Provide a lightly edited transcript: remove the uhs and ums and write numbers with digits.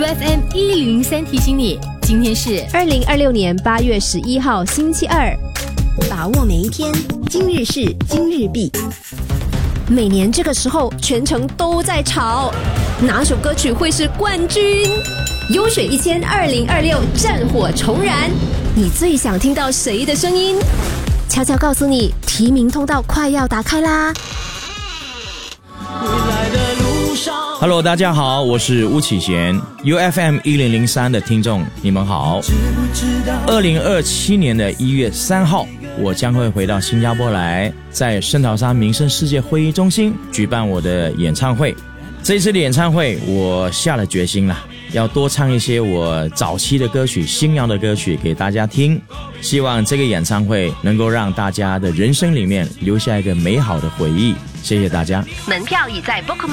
UFM 1003提醒你，今天是 2026年8月11号星期二。 把握每一天，今日事今日毕。 每年这个时候，全城都在吵哪首歌曲会是冠军。优选1000 2026战火重燃，你最想听到谁的声音？悄悄告诉你，提名通道快要打开啦。 Hello， 大家好，我是巫启贤 ，UFM 1003的听众，你们好。2027年的1月3号，我将会回到新加坡来，在圣淘沙民生世界会议中心举办我的演唱会。这次的演唱会，我下了决心了，要多唱一些我早期的歌曲、新谣的歌曲给大家听。希望这个演唱会能够让大家的人生里面留下一个美好的回忆。谢谢大家。 门票已在 Bookma